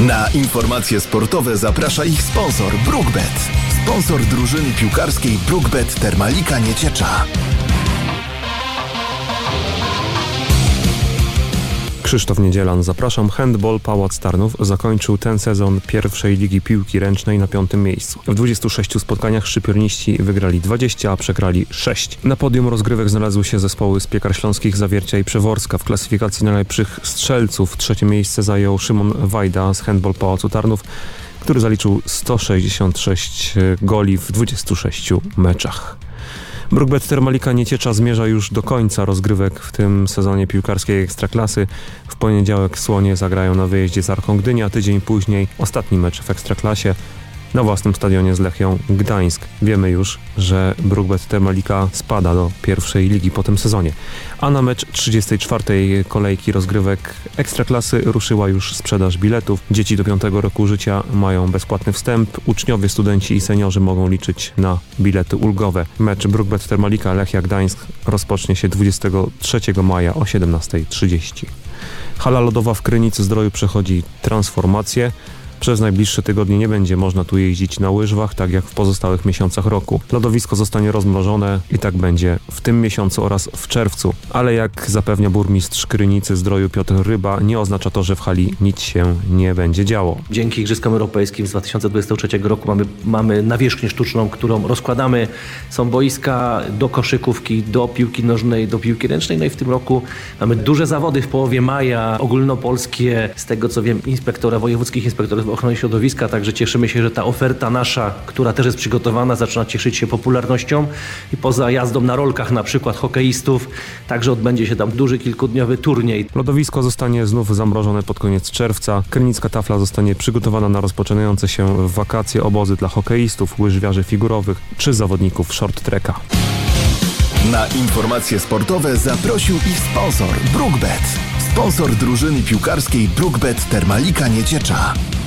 Na informacje sportowe zaprasza ich sponsor BrookBet. Sponsor drużyny piłkarskiej BrookBet Termalika Nieciecza. Krzysztof Niedzielan, zapraszam. Handball Pałac Tarnów zakończył ten sezon pierwszej ligi piłki ręcznej na 5. miejscu. W 26 spotkaniach szczypiorniści wygrali 20, a przegrali 6. Na podium rozgrywek znalazły się zespoły z Piekar Śląskich, Zawiercia i Przeworska. W klasyfikacji najlepszych strzelców 3. miejsce zajął Szymon Wajda z Handball Pałacu Tarnów, który zaliczył 166 goli w 26 meczach. BrookBet Termalika Nieciecza zmierza już do końca rozgrywek w tym sezonie piłkarskiej Ekstraklasy. W poniedziałek Słonie zagrają na wyjeździe z Arką Gdynia, a tydzień później ostatni mecz w Ekstraklasie na własnym stadionie z Lechią Gdańsk. Wiemy już, że BrookBet Termalika spada do pierwszej ligi po tym sezonie. A na mecz 34. kolejki rozgrywek Ekstraklasy ruszyła już sprzedaż biletów. Dzieci do 5 roku życia mają bezpłatny wstęp. Uczniowie, studenci i seniorzy mogą liczyć na bilety ulgowe. Mecz BrookBet Termalika Lechia Gdańsk rozpocznie się 23 maja o 17:30. Hala lodowa w Krynicy Zdroju przechodzi transformację. Przez najbliższe tygodnie nie będzie można tu jeździć na łyżwach, tak jak w pozostałych miesiącach roku. Lodowisko zostanie rozmrożone i tak będzie w tym miesiącu oraz w czerwcu. Ale jak zapewnia burmistrz Krynicy Zdroju Piotr Ryba, nie oznacza to, że w hali nic się nie będzie działo. Dzięki Igrzyska Europejskim z 2023 roku mamy nawierzchnię sztuczną, którą rozkładamy. Są boiska do koszykówki, do piłki nożnej, do piłki ręcznej. No i w tym roku mamy duże zawody w połowie maja, ogólnopolskie, z tego co wiem, wojewódzkich inspektorów ochrony środowiska, także cieszymy się, że ta oferta nasza, która też jest przygotowana, zaczyna cieszyć się popularnością i poza jazdą na rolkach na przykład hokeistów, także odbędzie się tam duży kilkudniowy turniej. Lodowisko zostanie znów zamrożone pod koniec czerwca. Krynicka tafla zostanie przygotowana na rozpoczynające się w wakacje obozy dla hokeistów, łyżwiarzy figurowych czy zawodników short tracka. Na informacje sportowe zaprosił ich sponsor BrookBet. Sponsor drużyny piłkarskiej BrookBet Termalika Nieciecza.